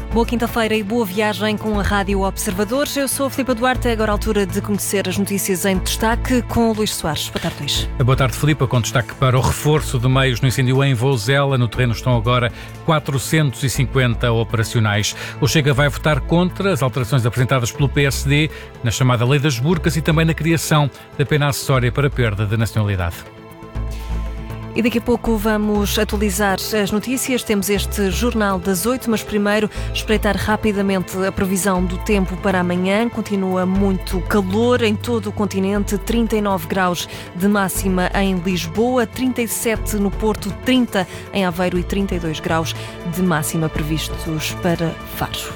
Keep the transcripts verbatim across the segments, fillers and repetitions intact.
Boa quinta-feira e boa viagem com a Rádio Observadores. Eu sou a Filipa Duarte, é agora a altura de conhecer as notícias em destaque com o Luís Soares. Boa tarde, Luís. Boa tarde, Filipa, com destaque para o reforço de meios no incêndio em Vozela. No terreno estão agora quatrocentos e cinquenta operacionais. O Chega vai votar contra as alterações apresentadas pelo P S D na chamada Lei das Burcas e também na criação da pena acessória para perda de nacionalidade. E daqui a pouco vamos atualizar as notícias. Temos este Jornal das Oito, mas primeiro espreitar rapidamente a previsão do tempo para amanhã. Continua muito calor em todo o continente, trinta e nove graus de máxima em Lisboa, trinta e sete no Porto, trinta em Aveiro e trinta e dois graus de máxima previstos para Faro.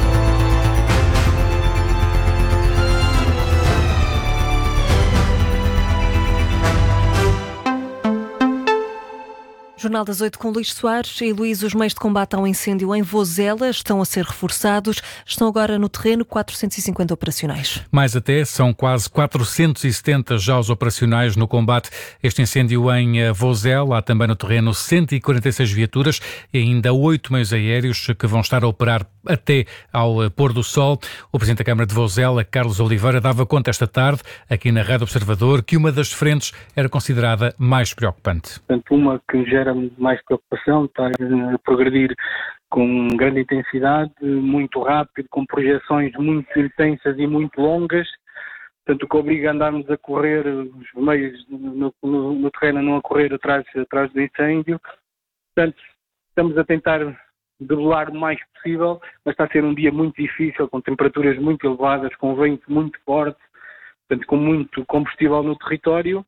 Jornal das Oito com Luís Soares e Luís. Os meios de combate ao incêndio em Vozela estão a ser reforçados. Estão agora no terreno quatrocentos e cinquenta operacionais. Mais até, são quase quatrocentos e setenta já os operacionais no combate a este incêndio em Vozela. Há também no terreno cento e quarenta e seis viaturas e ainda oito meios aéreos que vão estar a operar até ao pôr do sol. O Presidente da Câmara de Vozela, Carlos Oliveira, dava conta esta tarde, aqui na Rádio Observador, que uma das frentes era considerada mais preocupante. Portanto, uma que gera mais preocupação, está a progredir com grande intensidade, muito rápido, com projeções muito intensas e muito longas, portanto, o que obriga a andarmos a correr, os meios no, no, no terreno a não a correr atrás, atrás do incêndio. Portanto, estamos a tentar debelar o mais possível, mas está a ser um dia muito difícil, com temperaturas muito elevadas, com vento muito forte, portanto, com muito combustível no território.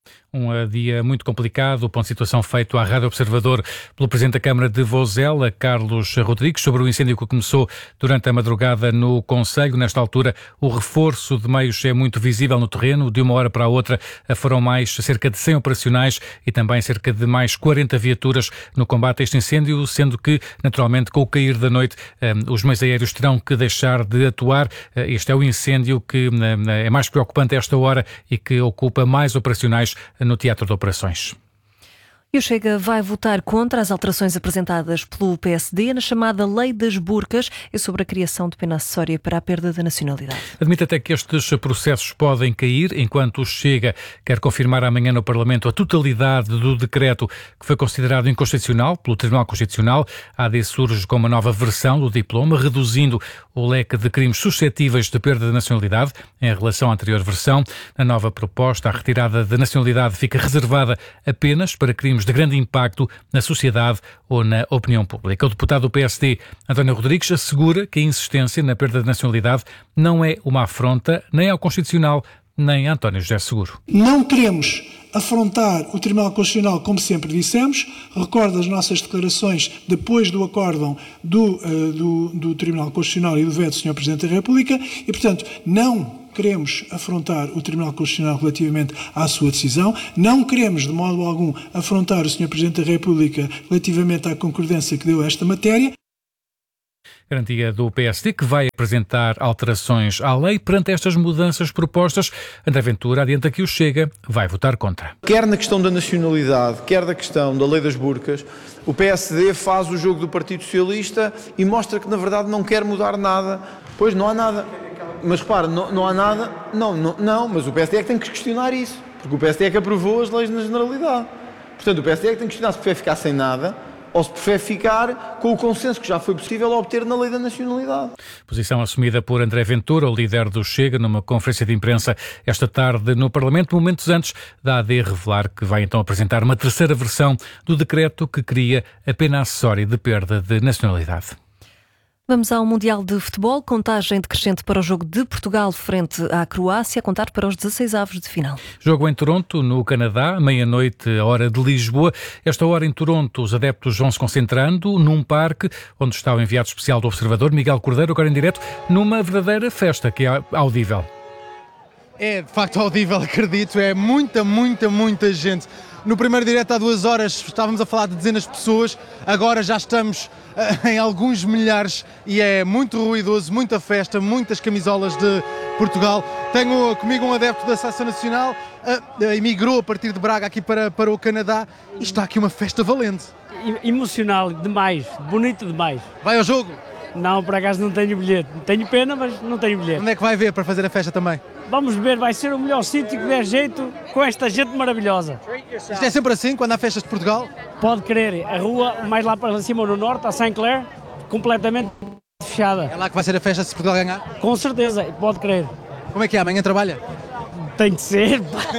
Um dia muito complicado, o ponto de situação feito à Rádio Observador pelo Presidente da Câmara de Vozela, Carlos Rodrigues, sobre o incêndio que começou durante a madrugada no concelho. Nesta altura, o reforço de meios é muito visível no terreno. De uma hora para a outra foram mais cerca de cem operacionais e também cerca de mais quarenta viaturas no combate a este incêndio, sendo que, naturalmente, com o cair da noite, os meios aéreos terão que deixar de atuar. Este é o incêndio que é mais preocupante a esta hora e que ocupa mais operacionais no teatro de operações. E o Chega vai votar contra as alterações apresentadas pelo P S D na chamada Lei das Burcas e sobre a criação de pena acessória para a perda da nacionalidade. Admite até que estes processos podem cair, enquanto o Chega quer confirmar amanhã no Parlamento a totalidade do decreto que foi considerado inconstitucional pelo Tribunal Constitucional. A AD surge com uma nova versão do diploma, reduzindo o leque de crimes suscetíveis de perda de nacionalidade em relação à anterior versão. Na nova proposta, a retirada da nacionalidade fica reservada apenas para crimes de grande impacto na sociedade ou na opinião pública. O deputado do P S D, António Rodrigues, assegura que a insistência na perda de nacionalidade não é uma afronta nem ao Constitucional, nem a António José Seguro. Não queremos afrontar o Tribunal Constitucional, como sempre dissemos. Recordo as nossas declarações depois do acórdão do, uh, do, do Tribunal Constitucional e do veto do senhor Presidente da República e, portanto, não queremos afrontar o Tribunal Constitucional relativamente à sua decisão, não queremos de modo algum afrontar o senhor Presidente da República relativamente à concordância que deu a esta matéria. Garantia do P S D, que vai apresentar alterações à lei. Perante estas mudanças propostas, André Ventura adianta que o Chega vai votar contra. Quer na questão da nacionalidade, quer na questão da lei das burcas, o P S D faz o jogo do Partido Socialista e mostra que, na verdade, não quer mudar nada. Pois não há nada. Mas repara, não, não há nada. Não, não, não, mas o P S D é que tem que questionar isso. Porque o P S D é que aprovou as leis na generalidade. Portanto, o P S D é que tem que questionar se prefere ficar sem nada ou se prefere ficar com o consenso que já foi possível obter na lei da nacionalidade. Posição assumida por André Ventura, o líder do Chega, numa conferência de imprensa esta tarde no Parlamento, momentos antes da A D revelar que vai então apresentar uma terceira versão do decreto que cria a pena acessória de perda de nacionalidade. Vamos ao Mundial de Futebol, contagem decrescente para o jogo de Portugal frente à Croácia, a contar para os dezasseis avos de final. Jogo em Toronto, no Canadá, meia-noite, a hora de Lisboa. Esta hora em Toronto, os adeptos vão se concentrando num parque onde está o enviado especial do Observador, Miguel Cordeiro, agora em direto, numa verdadeira festa que é audível. É, de facto, audível, acredito, é muita, muita, muita gente. No primeiro direto há duas horas estávamos a falar de dezenas de pessoas, agora já estamos uh, em alguns milhares e é muito ruidoso, muita festa, muitas camisolas de Portugal. Tenho uh, comigo um adepto da Seleção Nacional, uh, uh, emigrou a partir de Braga aqui para, para o Canadá e está aqui uma festa valente. Emocional demais, bonito demais. Vai ao jogo? Não, por acaso não tenho bilhete. Tenho pena, mas não tenho bilhete. Onde é que vai ver para fazer a festa também? Vamos ver, vai ser o melhor sítio que der jeito com esta gente maravilhosa. Isto é sempre assim, quando há festas de Portugal? Pode crer, a rua mais lá para cima no norte, a Saint Clair, completamente fechada. É lá que vai ser a festa se Portugal ganhar? Com certeza, pode crer. Como é que é? Amanhã trabalha? Tem de ser.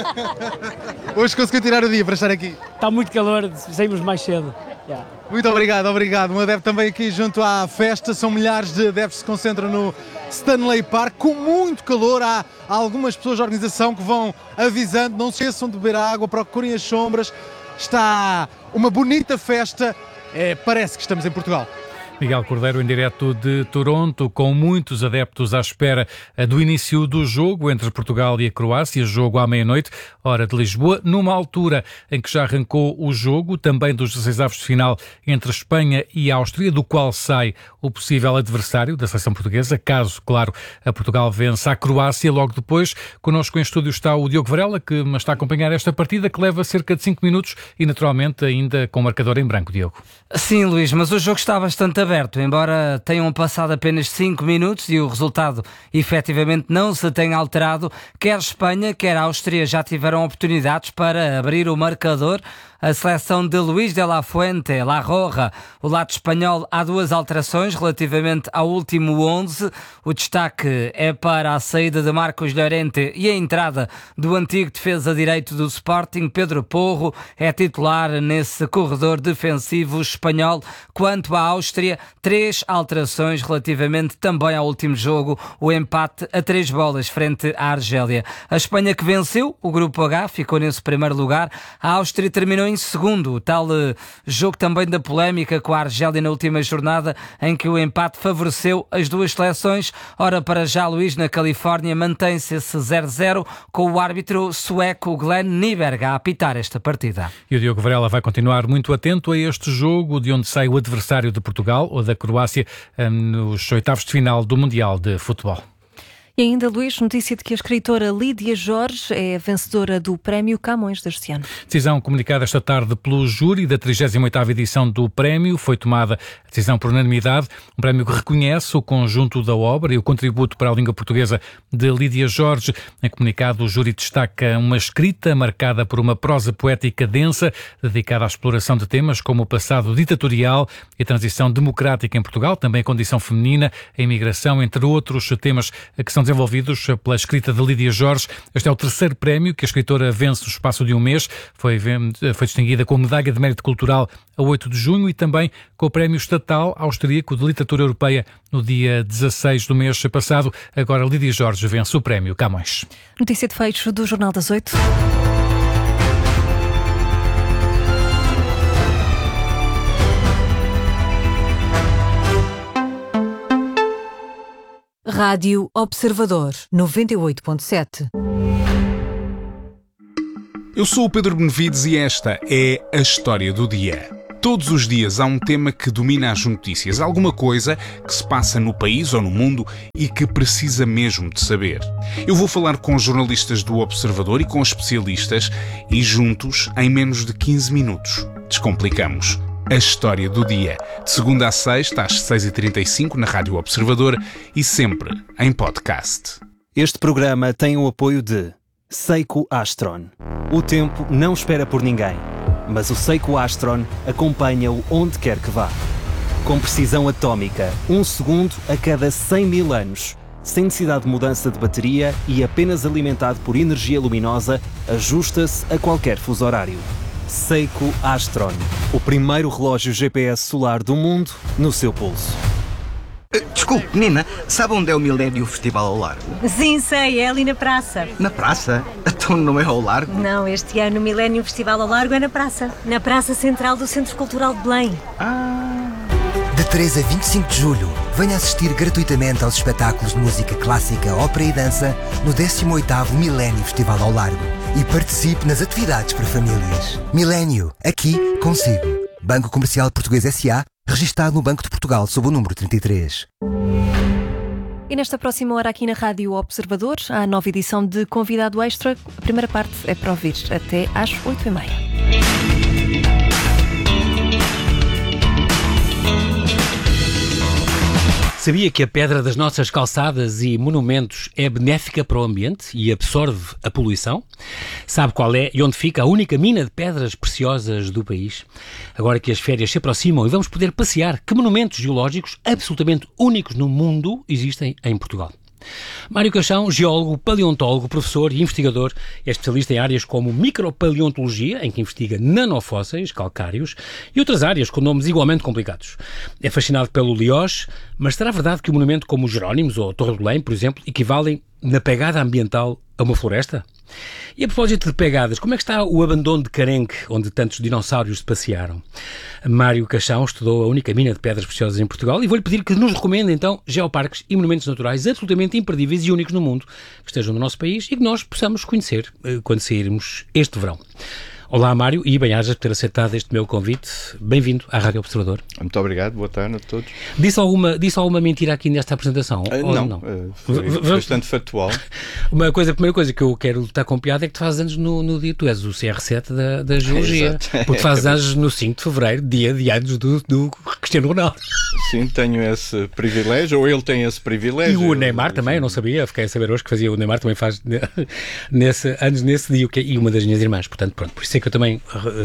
Hoje conseguiu tirar o dia para estar aqui. Está muito calor, saímos mais cedo. Yeah. Muito obrigado, obrigado. Um adepto também aqui junto à festa. São milhares de adeptos que se concentram no Stanley Park. Com muito calor, há algumas pessoas da organização que vão avisando. Não se esqueçam de beber água, procurem as sombras. Está uma bonita festa. É, parece que estamos em Portugal. Miguel Cordeiro em direto de Toronto, com muitos adeptos à espera do início do jogo entre Portugal e a Croácia, jogo à meia-noite, hora de Lisboa, numa altura em que já arrancou o jogo, também dos dezesseis de final entre Espanha e Áustria, do qual sai o possível adversário da seleção portuguesa, caso, claro, a Portugal vença a Croácia. Logo depois, connosco em estúdio está o Diogo Varela, que me está a acompanhar esta partida, que leva cerca de cinco minutos e, naturalmente, ainda com o marcador em branco, Diogo. Sim, Luís, mas o jogo está bastante aberto, embora tenham passado apenas cinco minutos e o resultado efetivamente não se tenha alterado. Quer Espanha, quer Áustria já tiveram oportunidades para abrir o marcador. A seleção de Luís de la Fuente, La Roja, o lado espanhol, há duas alterações relativamente ao último onze. O destaque é para a saída de Marcos Llorente e a entrada do antigo defesa direito do Sporting, Pedro Porro, é titular nesse corredor defensivo espanhol. Quanto à Áustria, três alterações relativamente também ao último jogo, o empate a três bolas frente à Argélia. A Espanha que venceu o Grupo H, ficou nesse primeiro lugar. A Áustria terminou em segundo, o tal uh, jogo também da polémica com a Argélia na última jornada, em que o empate favoreceu as duas seleções. Ora, para já, Luís, na Califórnia mantém-se esse zero a zero, com o árbitro sueco Glenn Nyberg a apitar esta partida. E o Diogo Varela vai continuar muito atento a este jogo, de onde sai o adversário de Portugal ou da Croácia um, nos oitavos de final do Mundial de Futebol. E ainda, Luís, notícia de que a escritora Lídia Jorge é vencedora do Prémio Camões deste ano. Decisão comunicada esta tarde pelo júri da trigésima oitava edição do prémio. Foi tomada a decisão por unanimidade. Um prémio que reconhece o conjunto da obra e o contributo para a língua portuguesa de Lídia Jorge. Em comunicado, o júri destaca uma escrita marcada por uma prosa poética densa, dedicada à exploração de temas como o passado ditatorial e a transição democrática em Portugal, também a condição feminina, a imigração, entre outros temas que são desenvolvidos pela escrita de Lídia Jorge. Este é o terceiro prémio que a escritora vence no espaço de um mês. Foi, foi distinguida com a Medalha de Mérito Cultural a oito de junho e também com o Prémio Estatal Austríaco de Literatura Europeia no dia dezasseis do mês passado. Agora Lídia Jorge vence o Prémio Camões. Notícia de fecho do Jornal das Oito. Rádio Observador, noventa e oito ponto sete. Eu sou o Pedro Benevides e esta é a História do Dia. Todos os dias há um tema que domina as notícias, alguma coisa que se passa no país ou no mundo e que precisa mesmo de saber. Eu vou falar com jornalistas do Observador e com especialistas e juntos, em menos de quinze minutos, descomplicamos a História do Dia, de segunda a sexta, às seis e trinta e cinco, na Rádio Observador e sempre em podcast. Este programa tem o apoio de Seiko Astron. O tempo não espera por ninguém, mas o Seiko Astron acompanha-o onde quer que vá. Com precisão atómica, um segundo a cada cem mil anos, sem necessidade de mudança de bateria e apenas alimentado por energia luminosa, ajusta-se a qualquer fuso horário. Seiko Astron, o primeiro relógio G P S solar do mundo no seu pulso. Desculpe, Nina, sabe onde é o Millennium Festival ao Largo? Sim, sei, é ali na praça. Na praça? Então não é ao Largo? Não, este ano o Millennium Festival ao Largo é na praça. Na Praça Central do Centro Cultural de Belém. Ah... De três a vinte e cinco de julho, venha assistir gratuitamente aos espetáculos de música clássica, ópera e dança no décimo oitavo Millennium Festival ao Largo e participe nas atividades para famílias. Millennium, aqui consigo. Banco Comercial Português S A, registado no Banco de Portugal sob o número trinta e três. E nesta próxima hora aqui na Rádio Observador, há a nova edição de Convidado Extra. A primeira parte é para ouvir até às oito e meia. Sabia que a pedra das nossas calçadas e monumentos é benéfica para o ambiente e absorve a poluição? Sabe qual é e onde fica a única mina de pedras preciosas do país? Agora que as férias se aproximam e vamos poder passear, que monumentos geológicos absolutamente únicos no mundo existem em Portugal? Mário Caixão, geólogo, paleontólogo, professor e investigador, é especialista em áreas como micropaleontologia, em que investiga nanofósseis, calcários, e outras áreas com nomes igualmente complicados. É fascinado pelo Lioche, mas será verdade que um monumento como os Jerónimos ou a Torre do Belém, por exemplo, equivalem na pegada ambiental a uma floresta? E a propósito de pegadas, como é que está o abandono de Carenque, onde tantos dinossauros se passearam? Mário Caixão estudou a única mina de pedras preciosas em Portugal e vou-lhe pedir que nos recomende, então, geoparques e monumentos naturais absolutamente imperdíveis e únicos no mundo, que estejam no nosso país e que nós possamos conhecer quando sairmos este verão. Olá, Mário, e bem-ajas por ter aceitado este meu convite. Bem-vindo à Rádio Observador. Muito obrigado, boa tarde a todos. Disse alguma, disse alguma mentira aqui nesta apresentação? Uh, não, não? Uh, foi v- bastante factual. Uma coisa, a primeira coisa que eu quero estar com piada é que tu fazes anos no, no dia, tu és o C R sete da, da Geologia, porque fazes anos no cinco de fevereiro, dia de anos do, do Cristiano Ronaldo. Sim, tenho esse privilégio, ou ele tem esse privilégio. E o Neymar eu, também, eu não sabia, fiquei a saber hoje que fazia, o Neymar também faz nesse, anos nesse dia, e uma das minhas irmãs, portanto, pronto, por isso é que eu também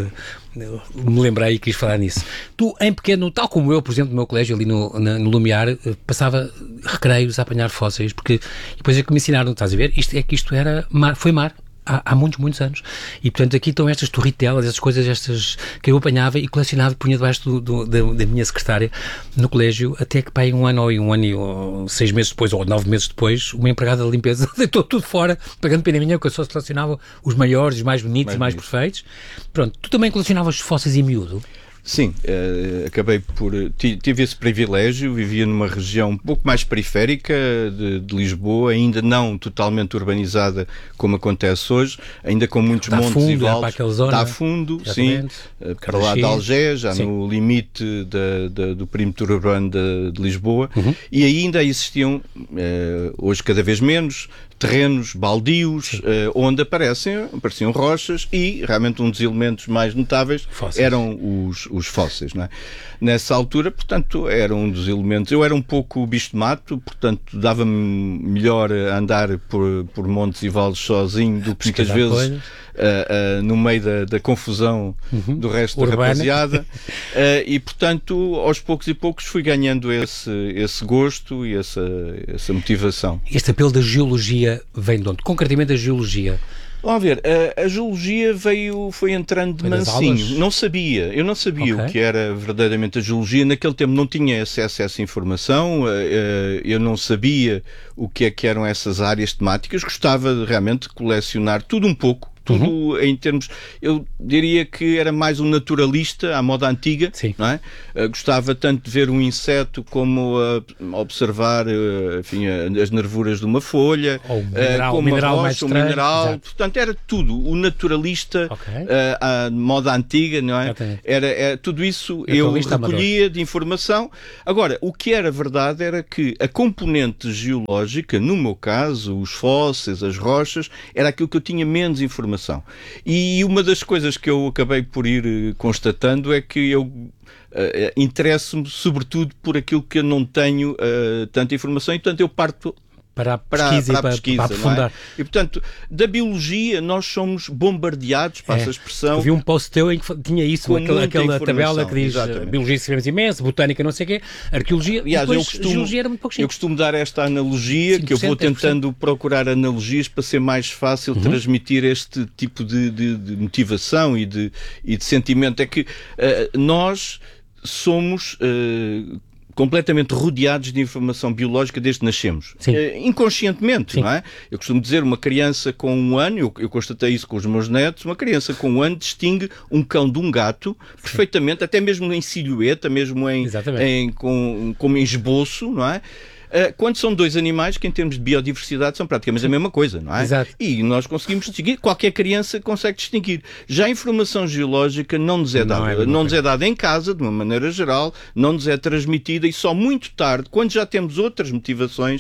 uh, me lembrei e quis falar nisso. Tu, em pequeno, tal como eu, por exemplo, no meu colégio ali no, na, no Lumiar, uh, passava recreios a apanhar fósseis, porque depois é que me ensinaram, estás a ver, isto, é que isto era mar, foi mar. Há, há muitos, muitos anos. E, portanto, aqui estão estas torritelas, estas coisas estas que eu apanhava e colecionava, punha debaixo do, do, da, da minha secretária no colégio, até que, pai, um ano ou um ano e ou, seis meses depois, ou nove meses depois, uma empregada de limpeza deitou tudo fora, pagando pena minha, porque eu só selecionava os maiores, os mais bonitos, os mais, mais perfeitos. Pronto, tu também colecionavas fósseis em miúdo? Sim, uh, acabei por... Tive esse privilégio, vivia numa região um pouco mais periférica de, de Lisboa, ainda não totalmente urbanizada como acontece hoje, ainda com muitos dá montes fundo, e vales. Dá fundo, sim, uh, para lá de Algés, já sim. no limite da, da, do perímetro urbano de, de Lisboa, uhum. e ainda existiam, uh, hoje cada vez menos, terrenos baldios, uh, onde aparecem, apareciam rochas e realmente um dos elementos mais notáveis fósseis. eram os, os fósseis. Não é? Nessa altura, portanto, era um dos elementos. Eu era um pouco bicho de mato, portanto, dava-me melhor andar por, por montes e vales sozinho do que muitas vezes uh, uh, no meio da, da confusão uhum. do resto Urbana. da rapaziada. uh, e, portanto, aos poucos e poucos fui ganhando esse, esse gosto e essa, essa motivação. Este apelo da geologia vem de onde? Concretamente a geologia. Vamos ver, a, a geologia veio, foi entrando de mansinho. Não sabia, eu não sabia okay. o que era verdadeiramente a geologia. Naquele tempo não tinha acesso a essa informação, eu não sabia o que é que eram essas áreas temáticas. Gostava realmente de colecionar tudo um pouco. Tudo uhum. em termos, eu diria que era mais um naturalista à moda antiga, Sim. não é? Uh, gostava tanto de ver um inseto como uh, observar uh, enfim, uh, as nervuras de uma folha, ou um mineral, uh, como mineral uma rocha, um mineral, Exato. portanto era tudo, o naturalista okay. uh, à moda antiga, não é? Era, era, tudo isso eu recolhia amador. de informação. Agora, o que era verdade era que a componente geológica, no meu caso, os fósseis, as rochas, era aquilo que eu tinha menos informação. E uma das coisas que eu acabei por ir constatando é que eu uh, interesso-me sobretudo por aquilo que eu não tenho uh, tanta informação e, portanto, eu parto para a pesquisa, para, para, a pesquisa, para aprofundar. É? E, portanto, da biologia nós somos bombardeados, passa é. a expressão. Eu vi um post teu em que tinha isso, aquela, aquela tabela que diz Exatamente. biologia sabemos imenso, botânica não sei o quê, arqueologia, Aliás, e depois eu costumo, geologia era muito pouco. Eu costumo dar esta analogia, que eu vou tentando dez por cento. procurar analogias para ser mais fácil uhum. transmitir este tipo de, de, de motivação e de, e de sentimento. É que uh, nós somos... Uh, completamente rodeados de informação biológica desde que nascemos. Uh, inconscientemente, Sim. não é? Eu costumo dizer, uma criança com um ano, eu, eu constatei isso com os meus netos, uma criança com um ano distingue um cão de um gato Sim. perfeitamente, até mesmo em silhueta, mesmo em, em, com, como em esboço, não é? Uh, quando são dois animais que em termos de biodiversidade são praticamente a mesma coisa, não é? Exato. E nós conseguimos distinguir, qualquer criança consegue distinguir. Já a informação geológica não nos é dada, não, é não nos é dada em casa, de uma maneira geral, não nos é transmitida e só muito tarde, quando já temos outras motivações,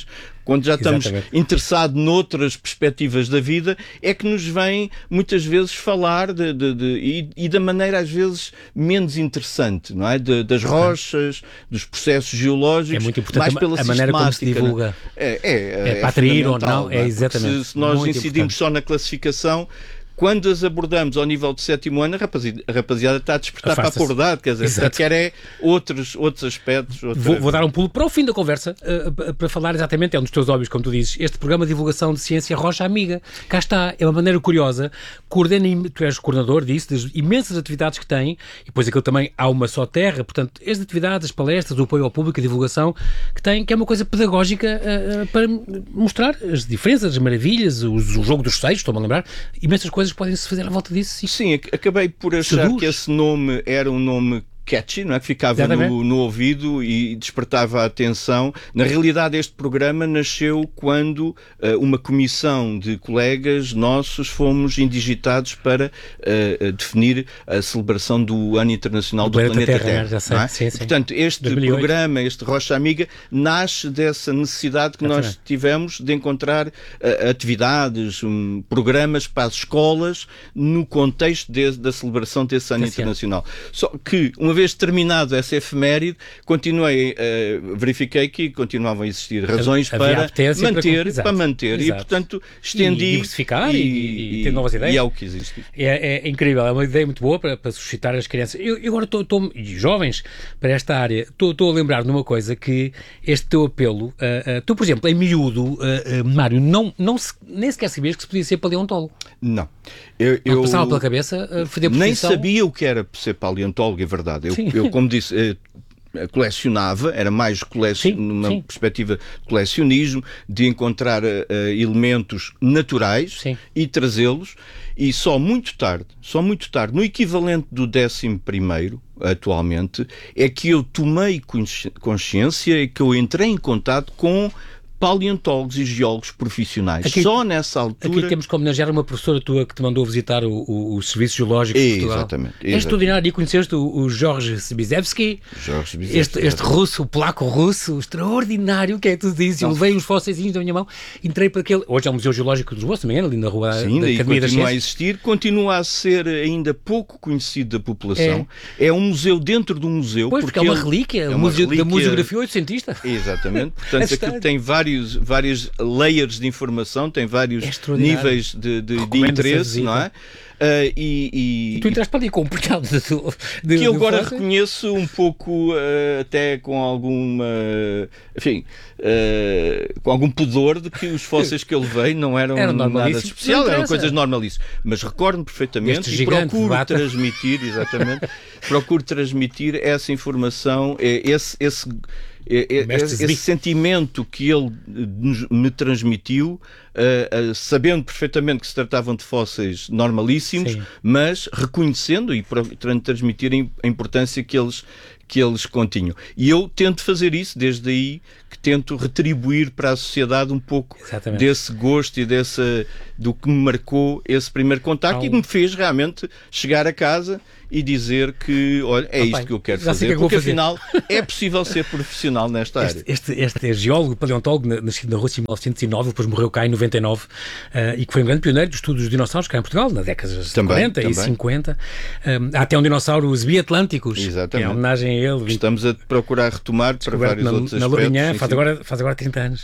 quando já estamos Exatamente. interessados noutras perspectivas da vida, é que nos vem muitas vezes falar de, de, de, e, e da maneira às vezes menos interessante, não é? De, das rochas, dos processos geológicos, é muito importante mais pela a maneira como se sistemática, divulga. É, é, é, é para atrair ou não, não é exatamente. Se, se nós muito incidimos importante. só na classificação, quando as abordamos ao nível de sétimo ano, a rapaziada, a rapaziada está a despertar para a puberdade, quer dizer, Exato. quer é outros, outros aspectos. Outra... Vou, vou dar um pulo para o fim da conversa, uh, para falar exatamente, é um dos teus óbvios, como tu dizes, este programa de divulgação de ciência Rocha Amiga. Cá está, é uma maneira curiosa, coordena, tu és coordenador disso, das imensas atividades que tem, e depois aquilo também há uma só terra, portanto, as atividades, as palestras, o apoio ao público, a divulgação que tem, que é uma coisa pedagógica uh, uh, para mostrar as diferenças, as maravilhas, o, o jogo dos seis, estou-me a lembrar, imensas coisas podem-se fazer à volta disso. Sim, acabei por achar seduz. que esse nome era um nome catchy, não é? Que ficava no, no ouvido e despertava a atenção. Na realidade, este programa nasceu quando uh, uma comissão de colegas nossos fomos indigitados para uh, definir a celebração do Ano Internacional do, do Planeta, Planeta Terra. Terra já sei. Não é? Sim, sim. Portanto, este dois mil e oito. Programa, este Rocha Amiga, nasce dessa necessidade que nós tivemos de encontrar uh, atividades, um, programas para as escolas no contexto de, da celebração desse Ano Internacional. Só que, uma vez terminado essa efeméride, continuei, uh, verifiquei que continuavam a existir razões Havia para manter, para, para manter exato. e, portanto, estendi... E diversificar e, e, e ter novas ideias. E é o que existe. É, é incrível, é uma ideia muito boa para, para suscitar as crianças. Eu, eu agora estou, e jovens, para esta área, estou a lembrar de uma coisa que este teu apelo, uh, uh, tu, por exemplo, em miúdo, uh, uh, Mário, não, não se, nem sequer sabias que se podia ser paleontólogo. Não. Eu, não eu passava pela cabeça uh, fazer profissão. Nem sabia o que era ser paleontólogo, é verdade. Eu, eu como disse, uh, colecionava, era mais colecion... sim, numa sim. perspectiva de colecionismo, de encontrar uh, elementos naturais sim. e trazê-los, e só muito tarde, só muito tarde, no equivalente do décimo primeiro, atualmente, é que eu tomei consciência e que eu entrei em contato com paleontólogos e geólogos profissionais. Aqui, Só nessa altura... Aqui temos como homenagear uma professora tua que te mandou visitar o, o, o Serviço Geológico de Portugal. Exatamente. É extraordinário. E conheceste o, o Jorge Zbizewski, Jorge Zbizewski este, este russo, o polaco russo, extraordinário, que é que tu dizes. Eu levei uns fósseis da minha mão, entrei para aquele... Hoje é o Museu Geológico de Lisboa, também ali na rua Sim, da Academia das Ciências. Continua a existir, continua a ser ainda pouco conhecido da população. É, é um museu dentro do museu. Pois, porque, porque é uma relíquia, é uma museu relíquia... da museografia oitocentista. Exatamente. Portanto, aquilo tem vários, vários layers de informação, tem vários é níveis de, de, de interesse, não é? Uh, e, e, e tu entraste para ali com um punhado de, de que eu agora fósseis? Reconheço um pouco, uh, até com alguma, enfim, uh, com algum pudor de que os fósseis que eu levei não eram, eram nada especial, eram coisas normalíssimas. Mas recordo-me perfeitamente e procuro bata. transmitir, exatamente, procuro transmitir essa informação, esse, esse Esse, esse sentimento que ele me transmitiu, uh, uh, sabendo perfeitamente que se tratavam de fósseis normalíssimos, sim. mas reconhecendo e transmitir a importância que eles, que eles continham. E eu tento fazer isso, desde aí que tento retribuir para a sociedade um pouco Exatamente. Desse gosto e desse, do que me marcou esse primeiro contacto, oh. e me fez realmente chegar a casa e dizer que, olha, é oh, isto pai, que eu quero fazer, que porque fazer. Afinal é possível ser profissional nesta este, área. Este, este é geólogo, paleontólogo, nascido na Rússia em mil novecentos e nove, depois morreu cá em noventa e nove, uh, e que foi um grande pioneiro dos estudos dos dinossauros cá em Portugal, na década de também, quarenta também. E cinquenta. Um, há até um dinossauro, os biatlânticos, Exatamente. Que é homenagem a ele. Estamos a procurar retomar para vários na, outros na aspectos. Lourinhã, faz, agora, faz agora trinta anos.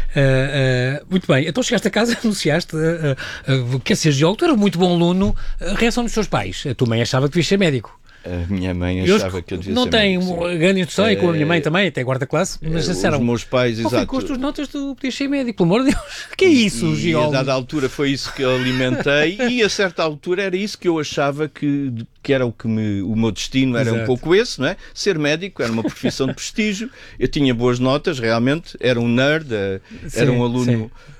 Uh, uh, muito bem, então chegaste a casa, anunciaste uh, uh, quer ser geólogo, tu eras muito bom aluno, a reação dos seus pais, a tua mãe achava que devias ser médico. A minha mãe achava eu, que eu devia não ser tem médico, grande instrução, e com a minha mãe também, até guarda-classe, mas disseram, os meus pais, exato. Com as tuas notas tu podias ser médico, pelo amor de Deus. Que é isso, e, geólogo? E a dada altura foi isso que eu alimentei e a certa altura era isso que eu achava que, que era o que me, o meu destino era exato. Um pouco esse, não é? Ser médico era uma profissão de prestígio, eu tinha boas notas, realmente, era um nerd, era sim, um aluno... Sim.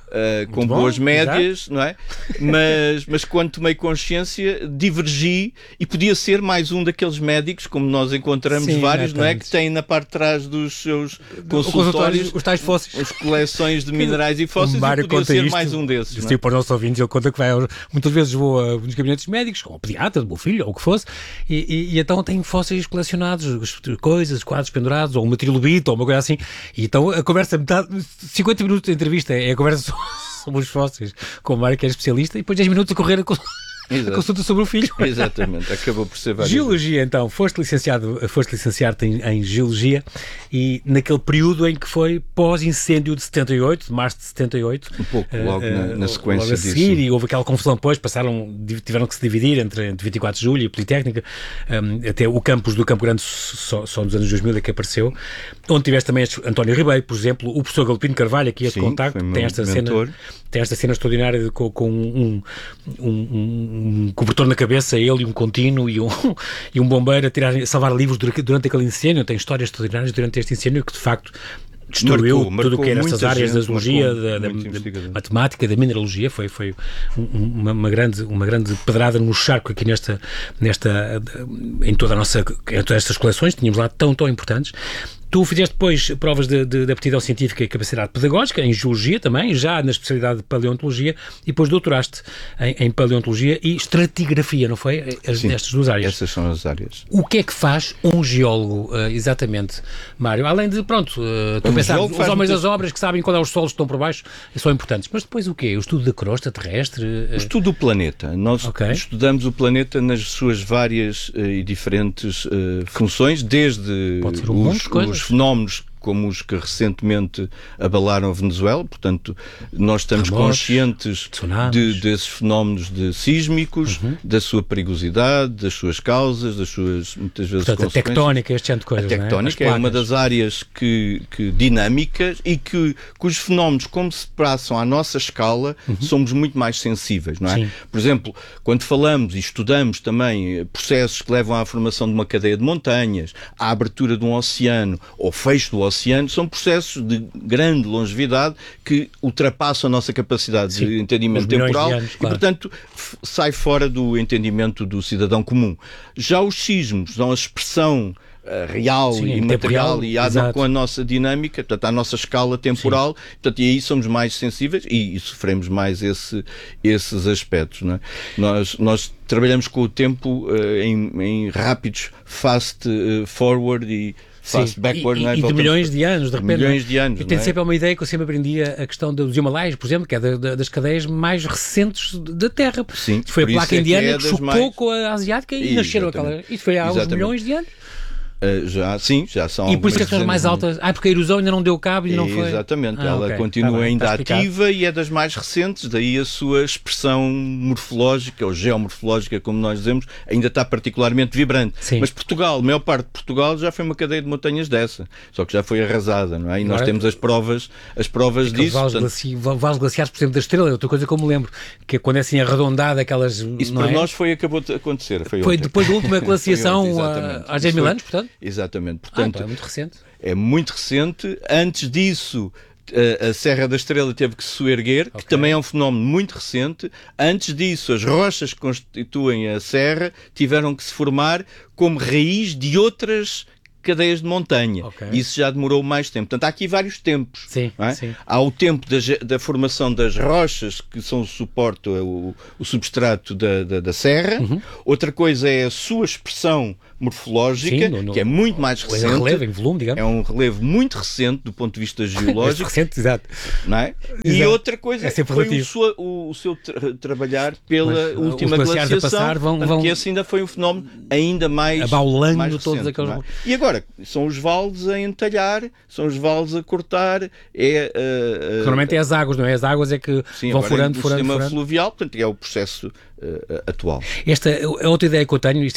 Uh, com bom, boas médias, exato. Não é? Mas, mas quando tomei consciência, divergi e podia ser mais um daqueles médicos, como nós encontramos Sim, vários, não é? Que têm na parte de trás dos seus consultórios os tais fósseis, as coleções de minerais e fósseis, e podia ser isto, mais um desses. Sim, para os nossos ouvintes, ele conta que vai, muitas vezes vou a uns gabinetes médicos, ou ao pediatra do meu filho, ou o que fosse, e, e, e então tem fósseis colecionados, coisas, quadros pendurados, ou uma trilobite, ou uma coisa assim, e então a conversa, metade, cinquenta minutos de entrevista é a conversa sobre os fósseis, com o Mário, que é especialista, e depois dez minutos a correr a, co- a consulta sobre o filho. Exatamente, acabou por ser várias. Geologia, então, foste licenciado, foste licenciar-te em, em Geologia, e naquele período em que foi pós-incêndio de setenta e oito, de março de setenta e oito. Um pouco logo uh, na, na sequência logo a disso. seguir, e houve aquela confusão depois, passaram, tiveram que se dividir entre, entre vinte e quatro de julho e Politécnica, um, até o campus do Campo Grande só, só nos anos dois mil é que apareceu, onde tiveste também este António Ribeiro, por exemplo, o professor Galopino Carvalho, aqui este Sim, contacto, tem esta, cena, tem esta cena extraordinária de, com, com um, um, um, um cobertor na cabeça, ele e um contínuo e um, e um bombeiro a, tirar, a salvar livros durante, durante aquele incêndio. Tem histórias extraordinárias durante este incênio que de facto destruiu marcou, tudo o que era estas áreas da zoologia, da, da, da matemática, da mineralogia. Foi, foi uma, uma, grande, uma grande pedrada no charco aqui nesta, nesta, em toda a nossa, em todas estas coleções, tínhamos lá tão, tão importantes. Tu fizeste depois provas de, de, de aptidão científica e capacidade pedagógica, em Geologia também, já na especialidade de Paleontologia, e depois doutoraste em, em Paleontologia e Estratigrafia, não foi? As, Sim, nestas duas áreas. Essas são as áreas. O que é que faz um geólogo, uh, exatamente, Mário? Além de, pronto, uh, tu um pensar, os homens muitas... das obras que sabem qual é os solos que estão por baixo, são importantes, mas depois o quê? O estudo da crosta terrestre? Uh... O estudo do planeta. Nós okay. estudamos o planeta nas suas várias uh, e diferentes uh, funções, desde Pode ser um os, os fenómenos como os que recentemente abalaram a Venezuela, portanto, nós estamos Terremotos, conscientes de, desses fenómenos de sísmicos, uhum. da sua perigosidade, das suas causas, das suas, muitas vezes, portanto, consequências. A tectónica, este tipo de coisas, A tectónica é? é uma das áreas que, que dinâmicas e que, cujos fenómenos, como se passam à nossa escala, uhum. somos muito mais sensíveis, não é? Sim. Por exemplo, quando falamos e estudamos também processos que levam à formação de uma cadeia de montanhas, à abertura de um oceano, ou fecho do oceano, são processos de grande longevidade que ultrapassam a nossa capacidade Sim, de entendimento temporal anos, e, claro. portanto, f- sai fora do entendimento do cidadão comum. Já os sismos dão a expressão uh, real Sim, e material real, e a, com a nossa dinâmica, portanto, à nossa escala temporal, portanto, e aí somos mais sensíveis e, e sofremos mais esse, esses aspectos. Não é? Nós, nós trabalhamos com o tempo uh, em, em rápidos fast uh, forward e fast backward, e, não é? e de milhões de anos, de repente. Milhões de anos. Eu tenho é? sempre uma ideia que eu sempre aprendi a questão dos Himalaias, por exemplo, que é da, da, das cadeias mais recentes da Terra. Sim, isso foi a placa é indiana que, é que chocou mais... com a asiática e, e nasceram aquela. Isso foi há uns milhões de anos. Uh, já, sim, já são. E por isso que as pessoas mais altas. Ah, porque a erosão ainda não deu cabo e não foi. Exatamente, ah, ela okay. continua tá bem, ainda tá ativa e é das mais recentes, daí a sua expressão morfológica ou geomorfológica, como nós dizemos, ainda está particularmente vibrante. Sim. Mas Portugal, a maior parte de Portugal já foi uma cadeia de montanhas dessa, só que já foi arrasada, não é? E nós Agora, temos as provas, as provas disso. Vales, portanto... glaci... vales glaciares, por exemplo, da Estrela, é outra coisa que eu me lembro, que é quando é assim arredondada, aquelas. Isso não para é? nós foi, acabou de acontecer. Foi, foi depois da última glaciação há dez mil anos, portanto? Exatamente. Ah, então é muito recente. É muito recente. Antes disso, a, a Serra da Estrela teve que se soerguer, okay. que também é um fenómeno muito recente. Antes disso, as rochas que constituem a Serra tiveram que se formar como raiz de outras cadeias de montanha. Okay. Isso já demorou mais tempo. Portanto, há aqui vários tempos. Sim, não é? sim. Há o tempo da, da formação das rochas, que são o suporte, o, o substrato da, da, da serra. Uhum. Outra coisa é a sua expressão morfológica, sim, no, no, que é muito mais recente. É um relevo em volume, digamos. É um relevo muito recente do ponto de vista geológico. É recente, exato. Não é? E exato. outra coisa é foi o, sua, o, o seu tra trabalhar pela Mas, última glaciação, passar vão, vão... que esse ainda foi um fenómeno ainda mais abaulando mais todos recente, aqueles... É? E agora, são os vales a entalhar, são os vales a cortar, é... Uh, uh, Normalmente é as águas, não é? As águas é que sim, vão furando, é furando, sistema furando. fluvial, portanto é o processo uh, atual. Esta é outra ideia que eu tenho,